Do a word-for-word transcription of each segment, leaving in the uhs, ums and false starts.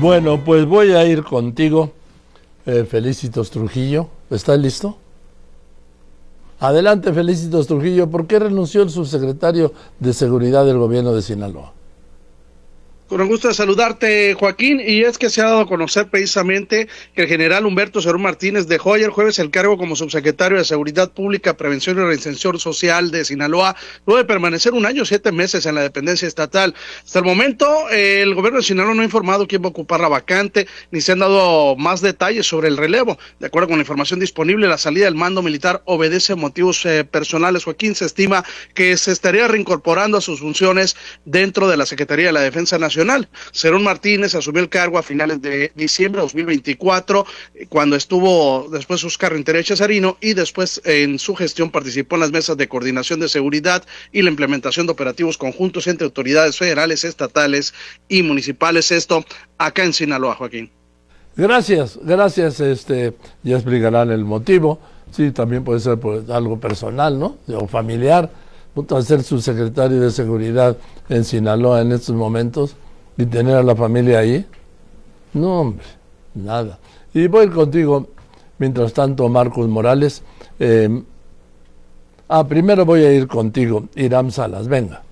Bueno, pues voy a ir contigo, eh, Felicitos Trujillo. ¿Estás listo? Adelante, Felicitos Trujillo. ¿Por qué renunció el subsecretario de Seguridad del gobierno de Sinaloa? Con el gusto de saludarte, Joaquín, y es que se ha dado a conocer precisamente que el general Humberto Cerón Martínez dejó ayer jueves el cargo como subsecretario de Seguridad Pública, Prevención y Reinserción Social de Sinaloa, luego de permanecer un año, siete meses en la dependencia estatal. Hasta el momento, eh, el gobierno de Sinaloa no ha informado quién va a ocupar la vacante, ni se han dado más detalles sobre el relevo. De acuerdo con la información disponible, la salida del mando militar obedece a motivos eh, personales. Joaquín, se estima que se estaría reincorporando a sus funciones dentro de la Secretaría de la Defensa Nacional. Cerón Martínez asumió el cargo a finales de diciembre de dos mil veinticuatro, cuando estuvo después Óscar Rentería Cesarino, y después en su gestión participó en las mesas de coordinación de seguridad y la implementación de operativos conjuntos entre autoridades federales, estatales y municipales. Esto acá en Sinaloa, Joaquín. Gracias, gracias. Este, ya explicarán el motivo. Sí, también puede ser por algo personal, ¿no? O familiar. Punto a ser subsecretario de Seguridad en Sinaloa en estos momentos y tener a la familia ahí. No, hombre, nada. Y voy a ir contigo, mientras tanto, Marcos Morales. Eh, ah, primero voy a ir contigo, Iram Salas, venga.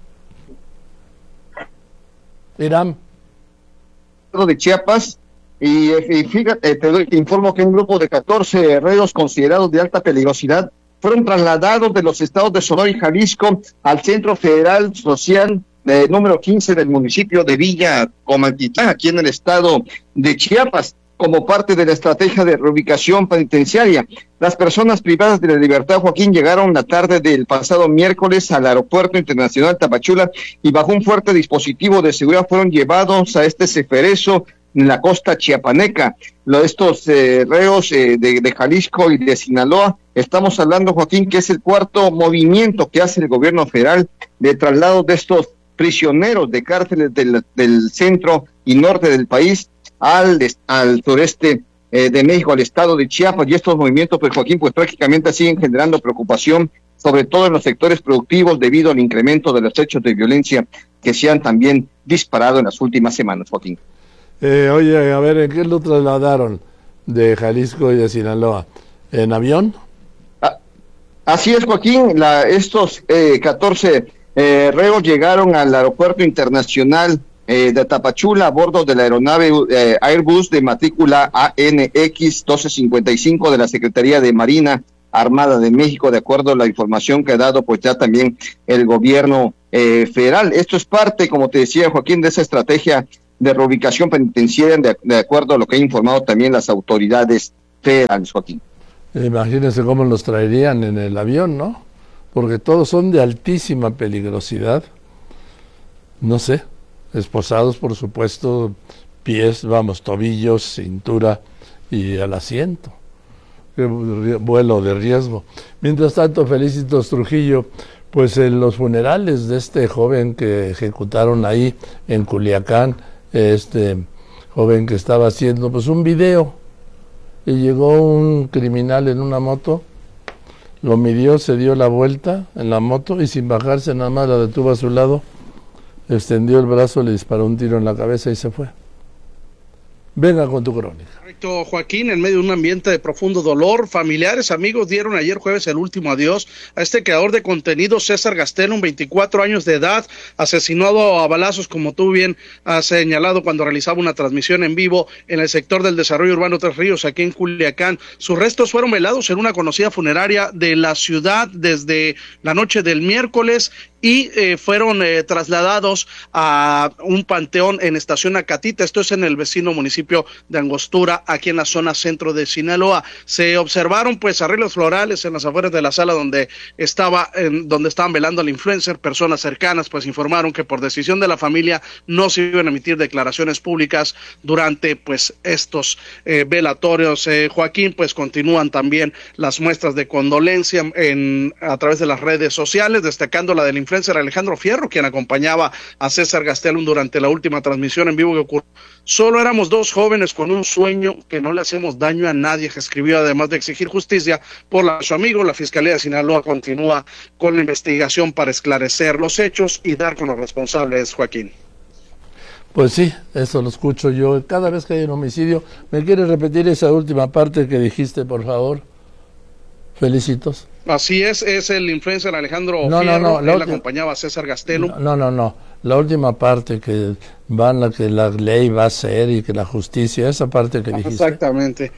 Iram. De Chiapas, y, y fíjate, te, doy, te informo que un grupo de catorce reos considerados de alta peligrosidad fueron trasladados de los estados de Sonora y Jalisco al Centro Federal Social eh, número quince del municipio de Villa Comaltitlán, aquí en el estado de Chiapas, como parte de la estrategia de reubicación penitenciaria. Las personas privadas de la libertad, Joaquín, llegaron la tarde del pasado miércoles al Aeropuerto Internacional Tapachula y bajo un fuerte dispositivo de seguridad fueron llevados a este ceferezo en la costa chiapaneca. Lo, estos eh, reos eh, de, de Jalisco y de Sinaloa, estamos hablando, Joaquín, que es el cuarto movimiento que hace el gobierno federal de traslado de estos prisioneros de cárceles del, del centro y norte del país al, al sureste eh, de México, al estado de Chiapas. Y estos movimientos, pues, Joaquín, pues prácticamente siguen generando preocupación, sobre todo en los sectores productivos, debido al incremento de los hechos de violencia que se han también disparado en las últimas semanas, Joaquín. Eh, oye, a ver, ¿en qué lo trasladaron de Jalisco y de Sinaloa? ¿En avión? Ah, así es, Joaquín. La, estos eh, catorce eh, reos llegaron al aeropuerto internacional eh, de Tapachula a bordo de la aeronave eh, Airbus de matrícula A N X doce cincuenta y cinco de la Secretaría de Marina Armada de México, de acuerdo a la información que ha dado pues ya también el gobierno eh, federal. Esto es parte, como te decía, Joaquín, de esa estrategia de reubicación penitenciaria, de, de acuerdo a lo que han informado también las autoridades federales, Joaquín. Imagínense cómo los traerían en el avión, ¿no? Porque todos son de altísima peligrosidad. No sé, esposados, por supuesto, pies, vamos, tobillos, cintura y al asiento. Qué vuelo de riesgo. Mientras tanto, Felicitos Trujillo, pues en los funerales de este joven que ejecutaron ahí en Culiacán, este joven que estaba haciendo pues un video y llegó un criminal en una moto, lo midió, se dio la vuelta en la moto y sin bajarse nada más la detuvo a su lado, extendió el brazo, le disparó un tiro en la cabeza y se fue. Venga con tu crónica. Correcto, Joaquín, en medio de un ambiente de profundo dolor, familiares, amigos dieron ayer jueves el último adiós a este creador de contenido, César Gastelum, veinticuatro años de edad, asesinado a balazos, como tú bien has señalado, cuando realizaba una transmisión en vivo en el sector del desarrollo urbano Tres Ríos, aquí en Culiacán. Sus restos fueron velados en una conocida funeraria de la ciudad desde la noche del miércoles y eh, fueron eh, trasladados a un panteón en Estación Acatita, esto es en el vecino municipio de Angostura, aquí en la zona centro de Sinaloa. Se observaron pues arreglos florales en las afueras de la sala donde estaba, en, donde estaban velando al influencer. Personas cercanas pues informaron que por decisión de la familia no se iban a emitir declaraciones públicas durante pues estos eh, velatorios. Eh, Joaquín, pues continúan también las muestras de condolencia en, a través de las redes sociales, destacando la del influencer Alejandro Fierro, quien acompañaba a César Gastelum durante la última transmisión en vivo que ocurrió. Solo éramos dos jóvenes con un sueño, que no le hacemos daño a nadie, que escribió, además de exigir justicia por la, su amigo. La Fiscalía de Sinaloa continúa con la investigación para esclarecer los hechos y dar con los responsables, Joaquín. Pues sí, eso lo escucho yo. Cada vez que hay un homicidio, ¿me quieres repetir esa última parte que dijiste, por favor? Felicitos. Así es, es el influencer Alejandro no, Fierro, no, no, él ulti- acompañaba a César Gastelum. No, no, no, la última parte que van a que la ley va a ser y que la justicia, esa parte que dijiste. Exactamente.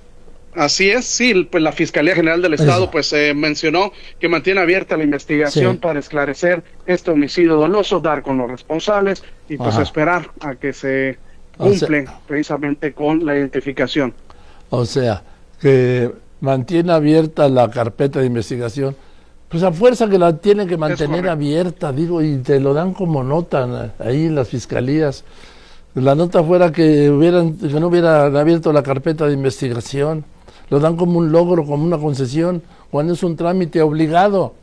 Así es, sí, pues la Fiscalía General del Estado Eso. pues eh, mencionó que mantiene abierta la investigación Sí. para esclarecer este homicidio doloso, dar con los responsables y pues Ajá. esperar a que se O sea- cumplen precisamente con la identificación. O sea, que mantiene abierta la carpeta de investigación, pues a fuerza que la tiene que mantener correcto. abierta, digo, y te lo dan como nota ahí en las fiscalías. La nota fuera que hubieran, que no hubieran abierto la carpeta de investigación, lo dan como un logro, como una concesión, cuando es un trámite obligado.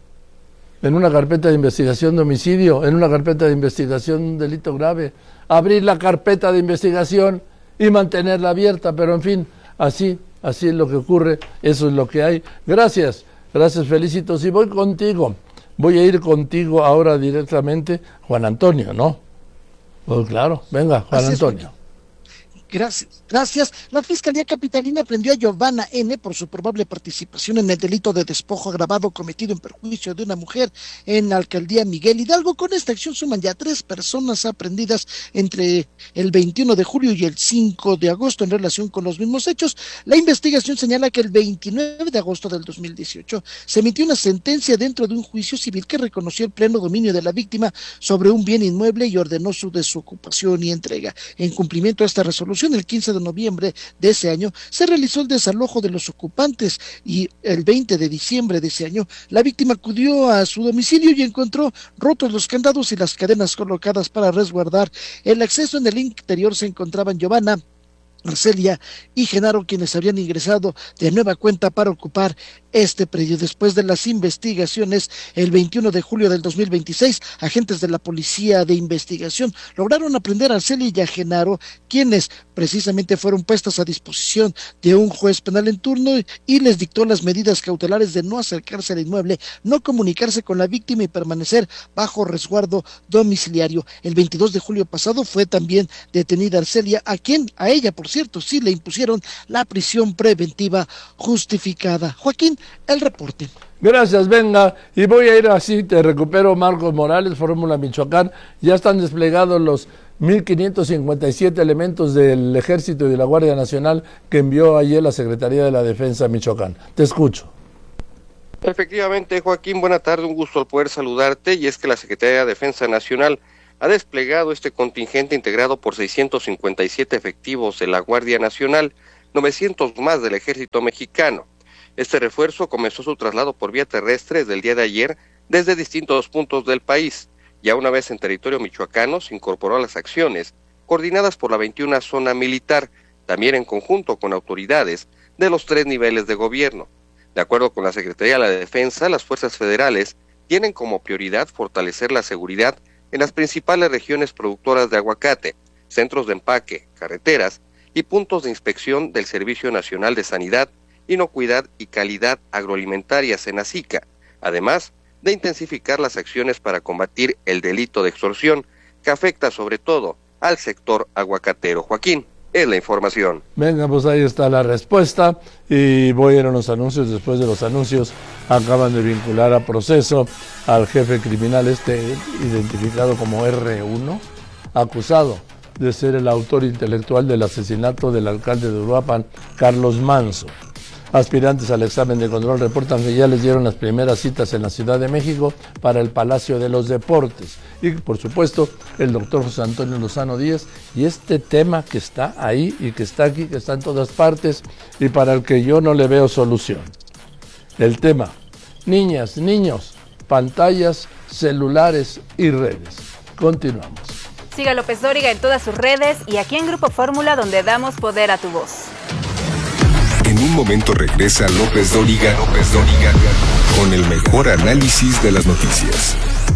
En una carpeta de investigación de homicidio, en una carpeta de investigación de un delito grave, abrir la carpeta de investigación y mantenerla abierta, pero en fin, así, así es lo que ocurre, eso es lo que hay. Gracias, gracias, Felicitos, y voy contigo, voy a ir contigo ahora directamente, Juan Antonio, ¿no? Pues claro, venga, Juan Así es, Antonio. Gracias, gracias. La Fiscalía Capitalina prendió a Giovanna N. por su probable participación en el delito de despojo agravado cometido en perjuicio de una mujer en la alcaldía Miguel Hidalgo. Con esta acción suman ya tres personas aprendidas entre el veintiuno de julio y el cinco de agosto en relación con los mismos hechos. La investigación señala que el veintinueve de agosto del dos mil dieciocho se emitió una sentencia dentro de un juicio civil que reconoció el pleno dominio de la víctima sobre un bien inmueble y ordenó su desocupación y entrega. En cumplimiento a esta resolución, el quince de noviembre de ese año se realizó el desalojo de los ocupantes y el veinte de diciembre de ese año la víctima acudió a su domicilio y encontró rotos los candados y las cadenas colocadas para resguardar el acceso. En el interior se encontraban Giovanna, Arcelia y Genaro, quienes habían ingresado de nueva cuenta para ocupar este predio. Después de las investigaciones, el veintiuno de julio del dos mil veintiséis, agentes de la Policía de Investigación lograron aprender a Arcelia y a Genaro, quienes precisamente fueron puestas a disposición de un juez penal en turno y les dictó las medidas cautelares de no acercarse al inmueble, no comunicarse con la víctima y permanecer bajo resguardo domiciliario. El veintidós de julio pasado fue también detenida Arcelia, a quien, a ella por cierto, sí le impusieron la prisión preventiva justificada. Joaquín, el reporte. Gracias, venga, y voy a ir así, te recupero Marcos Morales, Fórmula Michoacán, ya están desplegados los mil quinientos cincuenta y siete elementos del Ejército y de la Guardia Nacional que envió ayer la Secretaría de la Defensa Michoacán. Te escucho. Efectivamente, Joaquín, buena tarde, un gusto al poder saludarte, y es que la Secretaría de Defensa Nacional ha desplegado este contingente integrado por seiscientos cincuenta y siete efectivos de la Guardia Nacional, novecientos más del Ejército Mexicano. Este refuerzo comenzó su traslado por vía terrestre desde el día de ayer desde distintos puntos del país. Ya una vez en territorio michoacano se incorporó a las acciones coordinadas por la veintiuna Zona Militar, también en conjunto con autoridades de los tres niveles de gobierno. De acuerdo con la Secretaría de la Defensa, las fuerzas federales tienen como prioridad fortalecer la seguridad en las principales regiones productoras de aguacate, centros de empaque, carreteras y puntos de inspección del Servicio Nacional de Sanidad, Inocuidad y Calidad Agroalimentaria, SENACICA, además de intensificar las acciones para combatir el delito de extorsión, que afecta sobre todo al sector aguacatero. Joaquín, es la información. Venga, pues ahí está la respuesta y voy a ir a los anuncios. Después de los anuncios acaban de vincular a proceso al jefe criminal este identificado como erre uno, acusado de ser el autor intelectual del asesinato del alcalde de Uruapan, Carlos Manso. Aspirantes al examen de control reportan que ya les dieron las primeras citas en la Ciudad de México para el Palacio de los Deportes. Y, por supuesto, el doctor José Antonio Lozano Díaz y este tema que está ahí y que está aquí, que está en todas partes y para el que yo no le veo solución. El tema, niñas, niños, pantallas, celulares y redes. Continuamos. Siga López Dóriga en todas sus redes y aquí en Grupo Fórmula, donde damos poder a tu voz. En un momento regresa López Dóriga, López Dóriga, con el mejor análisis de las noticias.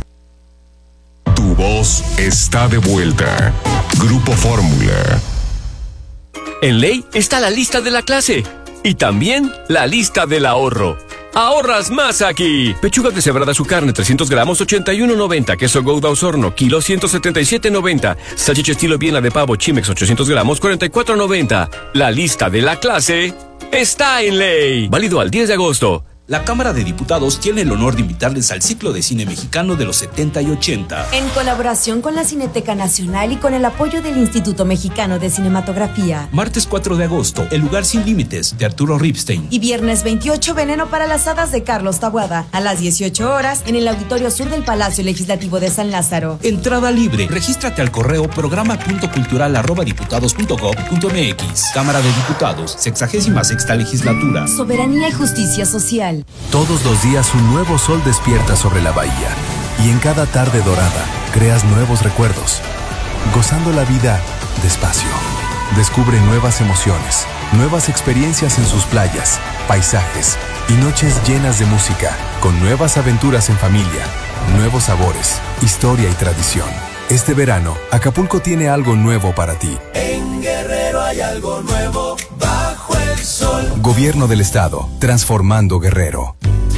Tu voz está de vuelta. Grupo Fórmula. En ley está la lista de la clase y también la lista del ahorro. ahorras más aquí. Pechuga deshebrada su carne, trescientos gramos, ochenta y uno noventa. Queso Gouda Osorno, kilo, ciento setenta y siete noventa. Salchicha estilo Viena de pavo Chimex, ochocientos gramos, cuarenta y cuatro noventa. La lista de la clase está en Ley. Válido al diez de agosto. La Cámara de Diputados tiene el honor de invitarles al ciclo de cine mexicano de los setenta y ochenta. En colaboración con la Cineteca Nacional y con el apoyo del Instituto Mexicano de Cinematografía. Martes cuatro de agosto, El lugar sin límites, de Arturo Ripstein. Y viernes veintiocho, Veneno para las hadas, de Carlos Taboada. A las dieciocho horas, en el Auditorio Sur del Palacio Legislativo de San Lázaro. Entrada libre. Regístrate al correo programa punto cultural arroba diputados punto gob punto mx. Cámara de Diputados, sexagésima sexta legislatura. Soberanía y justicia social. Todos los días un nuevo sol despierta sobre la bahía y en cada tarde dorada creas nuevos recuerdos, gozando la vida despacio. Descubre nuevas emociones, nuevas experiencias en sus playas, paisajes y noches llenas de música, con nuevas aventuras en familia, nuevos sabores, historia y tradición. Este verano, Acapulco tiene algo nuevo para ti. En Guerrero hay algo nuevo bajo el sol. Gobierno del Estado, transformando Guerrero.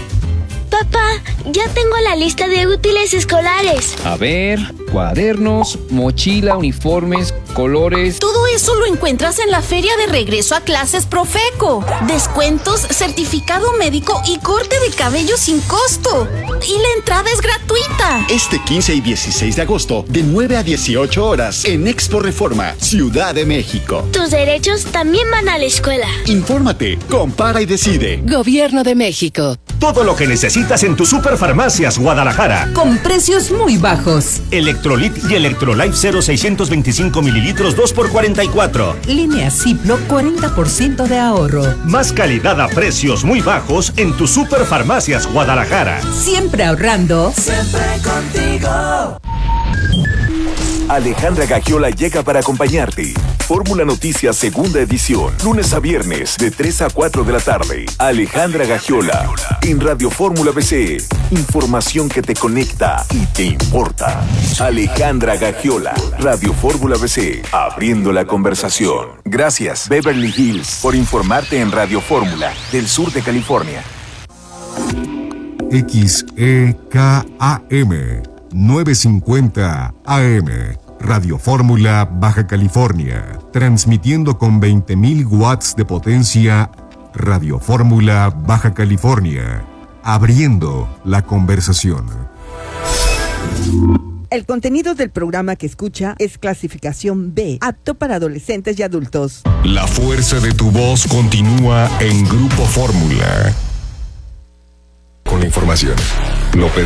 Papá, ya tengo la lista de útiles escolares. A ver, cuadernos, mochila, uniformes, colores. Todo eso lo encuentras en la feria de regreso a clases Profeco. Descuentos, certificado médico y corte de cabello sin costo. Y la entrada es gratuita. Este quince y dieciséis de agosto, de nueve a dieciocho horas, en Expo Reforma, Ciudad de México. Tus derechos también van a la escuela. Infórmate, compara y decide. Gobierno de México. Todo lo que necesitas en tu Superfarmacias Guadalajara. Con precios muy bajos. Electrolit y Electrolife cero seiscientos veinticinco mililitros dos por cuarenta y cuatro. Línea Ciplo, cuarenta por ciento de ahorro. Más calidad a precios muy bajos en tu Superfarmacias Guadalajara. Siempre ahorrando. Siempre contigo. Alejandra Gagiola llega para acompañarte. Fórmula Noticias segunda edición, lunes a viernes de tres a cuatro de la tarde. Alejandra Gagiola en Radio Fórmula B C. Información que te conecta y te importa. Alejandra Gagiola, Radio Fórmula B C, abriendo la conversación. Gracias Beverly Hills por informarte en Radio Fórmula del sur de California. X E K A M novecientos cincuenta A M, Radio Fórmula Baja California, transmitiendo con veinte mil watts de potencia. Radio Fórmula Baja California, abriendo la conversación. El contenido del programa que escucha es clasificación B, apto para adolescentes y adultos. La fuerza de tu voz continúa en Grupo Fórmula. Con la información, López